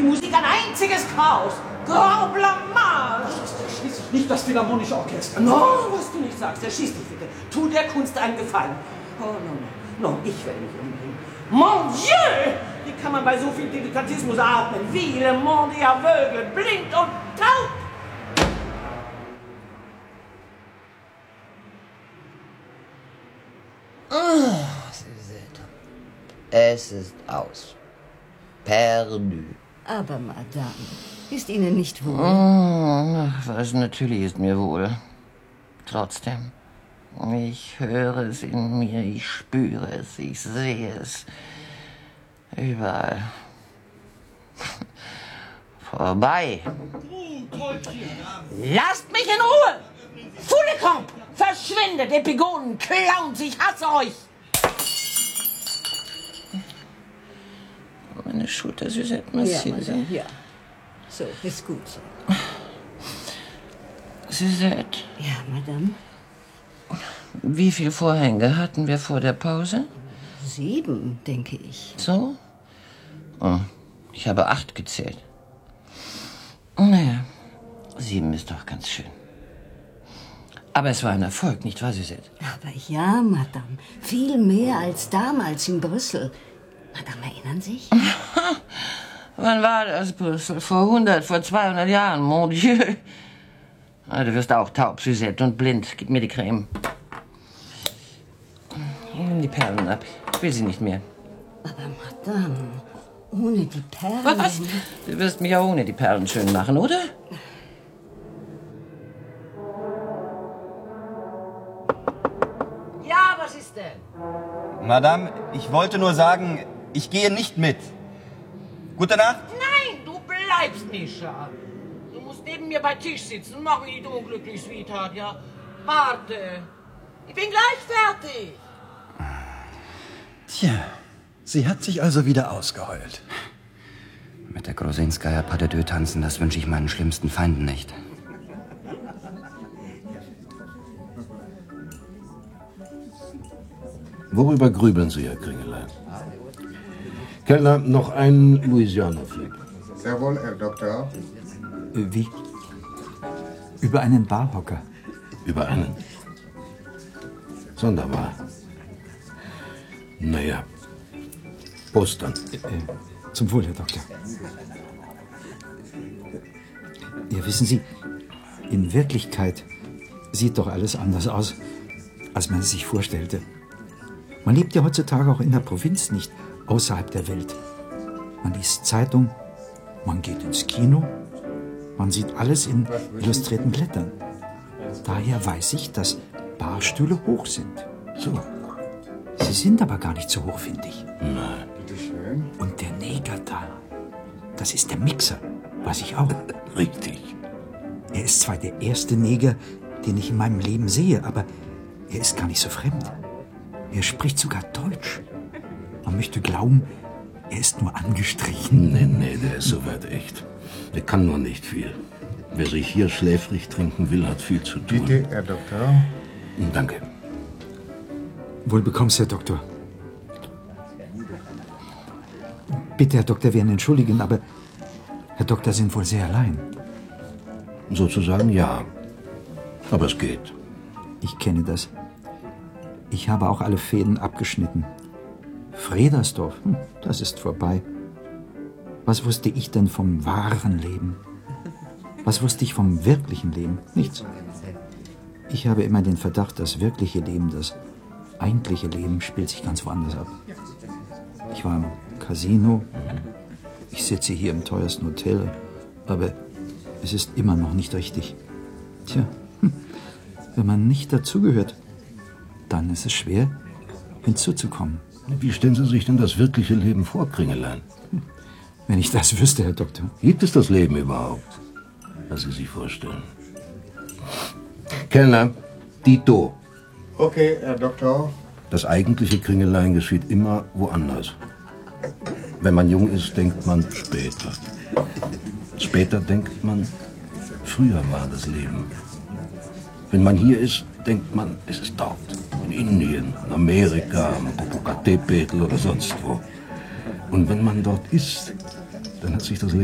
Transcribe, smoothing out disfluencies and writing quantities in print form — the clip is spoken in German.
Die Musik ein einziges Chaos. Grand Blamage. Das ist schließlich nicht das Philharmonische Orchester. No, was du nicht sagst, erschieß dich bitte. Tu der Kunst einen Gefallen. Oh, no, ich werde mich umbringen. Mon Dieu! Wie kann man bei so viel Dilettantismus atmen? Wie le monde est aveugle, blind und taub! Es ist aus. Perdu. Aber, Madame, ist Ihnen nicht wohl? Was natürlich ist mir wohl. Trotzdem. Ich höre es in mir, ich spüre es, ich sehe es. Überall. Vorbei. Lasst mich in Ruhe! Foulecamp! Verschwindet, Epigonen, Clowns, ich hasse euch! Meine Schulter, Suzette, massive. Ja, Madame, ja. So, ist gut so. Suzette, Ja, Madame. wie viele Vorhänge hatten wir vor der Pause? 7, denke ich. So? Oh, ich habe 8 gezählt. Naja, 7 ist doch ganz schön. Aber es war ein Erfolg, nicht wahr, Suzette? Aber ja, Madame. Viel mehr als damals in Brüssel. Madame, erinnern sich? Wann war das, Brüssel? Vor 100, vor 200 Jahren, mon Dieu. Ah, du wirst auch taub, Suzette, und blind. Gib mir die Creme. Nimm die Perlen ab. Ich will sie nicht mehr. Aber, Madame, ohne die Perlen... Was? Du wirst mich auch ohne die Perlen schön machen, oder? Ja, was ist denn? Madame, ich wollte nur sagen, ich gehe nicht mit. Gute Nacht. Nein, du bleibst, Mischa. Du musst neben mir bei Tisch sitzen. Mach mich nicht unglücklich, Sweetheart, ja? Warte. Ich bin gleich fertig. Tja, sie hat sich also wieder ausgeheult. Mit der Grosinskaya Pas de Deux tanzen, das wünsche ich meinen schlimmsten Feinden nicht. Worüber grübeln Sie, Herr Kringelein? Kellner, noch ein Louisiana-Fleck. Sehr wohl, Herr Doktor. Wie? Über einen Barhocker. Über einen? Sonderbar. Naja, Prost dann. Zum Wohl, Herr Doktor. Ja, wissen Sie, in Wirklichkeit sieht doch alles anders aus, als man es sich vorstellte. Man lebt ja heutzutage auch in der Provinz, nicht außerhalb der Welt. Man liest Zeitung, man geht ins Kino, man sieht alles in illustrierten Blättern. Daher weiß ich, dass Barstühle hoch sind. So. Sie sind aber gar nicht so hoch, finde ich. Nein. Bitteschön. Und der Neger da, das ist der Mixer, weiß ich auch. Richtig. Er ist zwar der erste Neger, den ich in meinem Leben sehe, aber er ist gar nicht so fremd. Er spricht sogar Deutsch. Man möchte glauben, er ist nur angestrichen. Nee, der ist soweit echt. Der kann nur nicht viel. Wer sich hier schläfrig trinken will, hat viel zu tun. Bitte, Herr Doktor. Danke. Wohl bekommst, Herr Doktor. Bitte, Herr Doktor, werden entschuldigen, aber Herr Doktor sind wohl sehr allein. Sozusagen ja. Aber es geht. Ich kenne das. Ich habe auch alle Fäden abgeschnitten. Fredersdorf, das ist vorbei. Was wusste ich denn vom wahren Leben? Was wusste ich vom wirklichen Leben? Nichts. Ich habe immer den Verdacht, das wirkliche Leben, das eigentliche Leben spielt sich ganz woanders ab. Ich war im Casino, ich sitze hier im teuersten Hotel, aber es ist immer noch nicht richtig. Tja, wenn man nicht dazugehört, dann ist es schwer, hinzuzukommen. Wie stellen Sie sich denn das wirkliche Leben vor, Kringelein? Wenn ich das wüsste, Herr Doktor. Gibt es das Leben überhaupt, was Sie sich vorstellen? Kellner, Dito. Okay, Herr Doktor. Das eigentliche Kringelein geschieht immer woanders. Wenn man jung ist, denkt man später. Später denkt man, früher war das Leben. Wenn man hier ist, denkt man, es ist dort. In Indien, in Amerika, am Popocatépetl oder sonst wo. Und wenn man dort ist, dann hat sich das Leben